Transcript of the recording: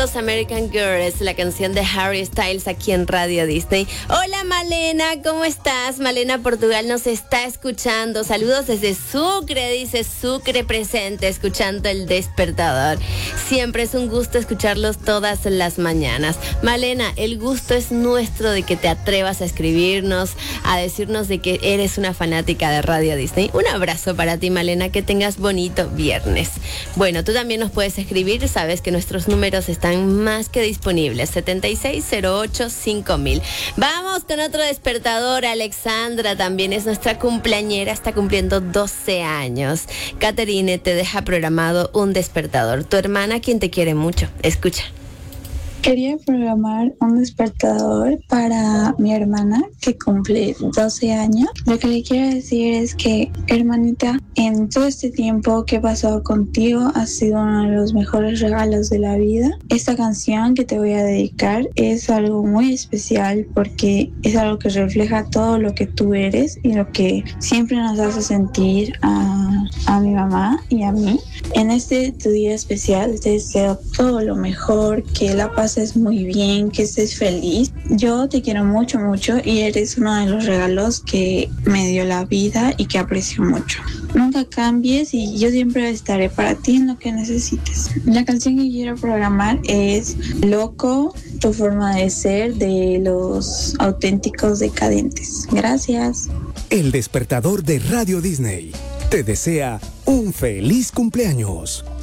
Unidos, American Girl es la canción de Harry Styles aquí en Radio Disney. Hola Malena, ¿cómo estás? Malena Portugal nos está escuchando. Saludos desde Sucre, dice Sucre presente, escuchando El Despertador. Siempre es un gusto escucharlos todas las mañanas. Malena, el gusto es nuestro de que te atrevas a escribirnos, a decirnos de que eres una fanática de Radio Disney. Un abrazo para ti, Malena, que tengas bonito viernes. Bueno, tú también nos puedes escribir, sabes que nuestros números están más que disponibles, 76085000. Vamos con otro despertador. Alexandra también es nuestra cumpleañera, está cumpliendo 12 años. Caterine te deja programado un despertador, tu hermana quien te quiere mucho. Escucha. Quería programar un despertador para mi hermana que cumple 12 años. Lo que le quiero decir es que, hermanita, en todo este tiempo que he pasado contigo ha sido uno de los mejores regalos de la vida. Esta canción que te voy a dedicar es algo muy especial porque es algo que refleja todo lo que tú eres y lo que siempre nos hace sentir a mi mamá y a mí. En este tu día especial te deseo todo lo mejor, que la pases muy bien, que estés feliz. Yo te quiero mucho, mucho y eres uno de los regalos que me dio la vida y que aprecio mucho. Nunca cambies y yo siempre estaré para ti en lo que necesites. La canción que quiero programar es Loco, tu forma de ser, de Los Auténticos Decadentes. Gracias. El Despertador de Radio Disney te desea un feliz cumpleaños.